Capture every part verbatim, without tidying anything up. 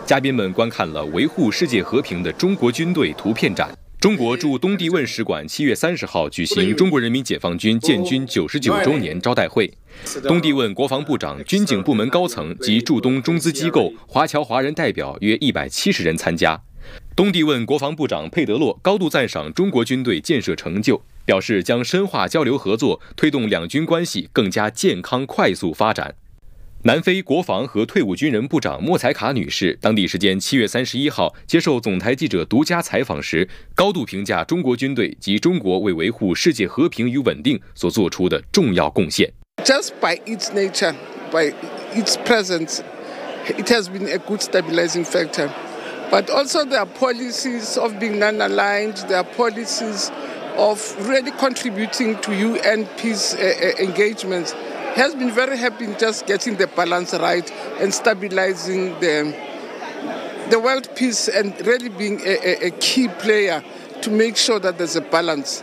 嘉宾们观看了维护世界和平的中国军队图片展。中国驻东帝汶使馆七月三十号举行中国人民解放军建军九十九周年招待会，东帝汶国防部长、军警部门高层及驻东中资机构、华侨华人代表约一百七十人参加。东帝汶国防部长佩德洛高度赞赏中国军队建设成就，表示将深化交流合作，推动两军关系更加健康快速发展。南非国防和退伍军人部长莫采卡女士当地时间七月三十一号接受总台记者独家采访时，高度评价中国军队及中国为维护世界和平与稳定所做出的重要贡献。 Just by its nature, by its presence, it has been a good stabilizing factor. But also there are policies of being non-aligned, there are policies of really contributing to U N peace uh, engagements. Has been very happy in just getting the balance right and stabilizing the, the world peace and really being a, a, a key player to make sure that there's a balance.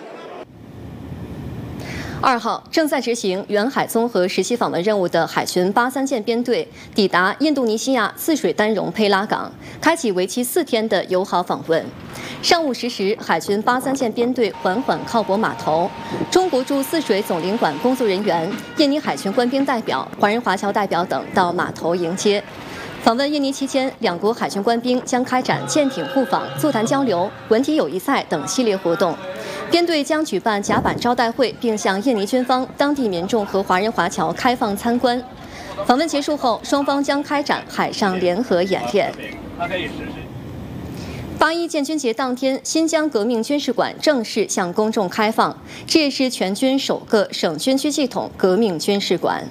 二号，正在执行远海综合实习访问任务的海巡八三舰编队抵达印度尼西亚泗水丹戎佩拉港，开启为期四天的友好访问。上午十时，海巡八三舰编队缓缓靠泊码头，中国驻泗水总领馆工作人员、印尼海巡官兵代表、华人华侨代表等到码头迎接。访问印尼期间，两国海巡官兵将开展舰艇互访、座谈交流、文体友谊赛等系列活动。编队将举办甲板招待会，并向印尼军方、当地民众和华人华侨开放参观。访问结束后，双方将开展海上联合演练。八一建军节当天，新疆革命军事馆正式向公众开放，这也是全军首个省军区系统革命军事馆。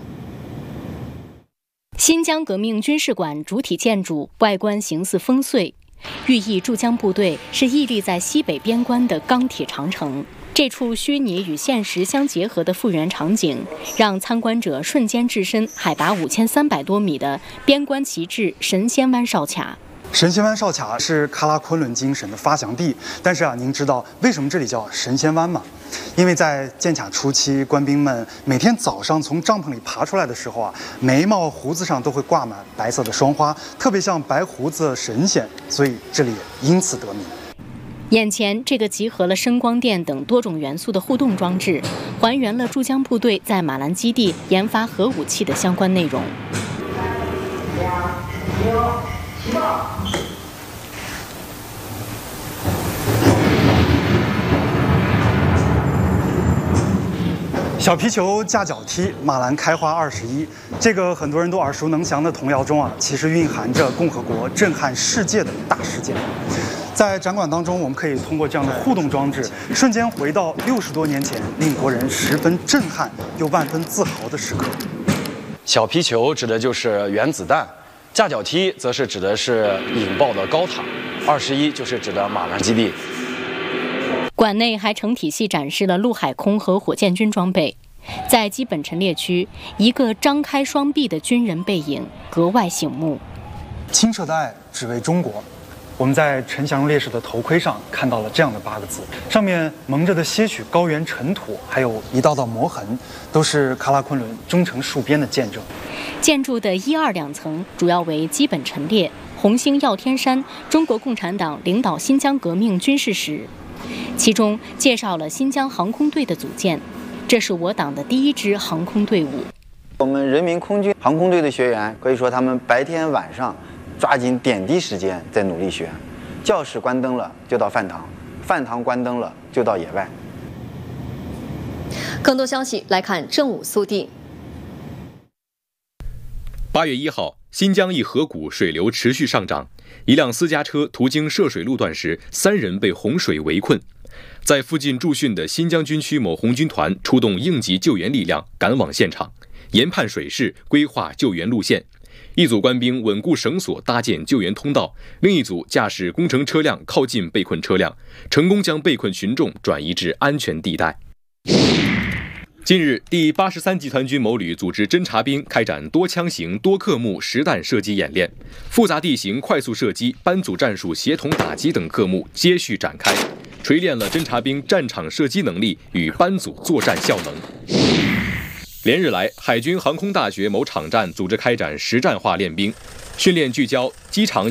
新疆革命军事馆主体建筑外观形似烽燧，寓意驻疆部队是屹立在西北边关的钢铁长城。这处虚拟与现实相结合的复原场景，让参观者瞬间置身海拔五千三百多米的边关旗帜神仙湾哨卡。 神仙湾哨卡是喀拉昆仑精神的发祥地，但是啊，您知道为什么这里叫神仙湾吗？因为在建卡初期，官兵们每天早上从帐篷里爬出来的时候啊，眉毛、胡子上都会挂满白色的霜花，特别像白胡子神仙，所以这里也因此得名。 眼前这个集合了声光电等多种元素的互动装置，还原了驻疆部队在马兰基地研发核武器的相关内容。 小皮球、架脚踢、马兰开花二十一，这个很多人都耳熟能详的童谣中啊，其实蕴含着共和国震撼世界的大事件。在展馆当中，我们可以通过这样的互动装置，瞬间回到六十多年前令国人十分震撼又万分自豪的时刻。 小皮球指的就是原子弹，架脚踢则是指的是引爆的高塔，二十一就是指的马兰基地。 馆内还成体系展示了陆海空和火箭军装备，在基本陈列区，一个张开双臂的军人背影格外醒目。 清澈的爱只为中国。我们在陈祥烈士的头盔上看到了这样的八个字，上面蒙着的些许高原尘土，还有一道道磨痕，都是喀拉昆仑忠诚戍边的见证。 建筑的一二两层主要为基本陈列，红星耀天山中国共产党领导新疆革命军事史，其中介绍了新疆航空队的组建，这是我党的第一支航空队伍。 我们人民空军航空队的学员可以说他们白天晚上抓紧点滴时间在努力学，教室关灯了就到饭堂，饭堂关灯了就到野外。 更多消息来看正午速递。 八月一号，新疆一河谷水流持续上涨，一辆私家车途经涉水路段时，三人被洪水围困。在附近驻训的新疆军区某红军团出动应急救援力量赶往现场，研判水势，规划救援路线。一组官兵稳固绳索，搭建救援通道；另一组驾驶工程车辆靠近被困车辆，成功将被困群众转移至安全地带。近日，第八十三集团军某旅组织侦察兵开展多枪型、多克目实弹射击演练，复杂地形快速射击、班组战术协同打击等科目接续展开，锤炼了侦察兵战场射击能力与班组作战效能。连日来，海军航空大学某场站组织开展实战化练兵，训练聚焦机场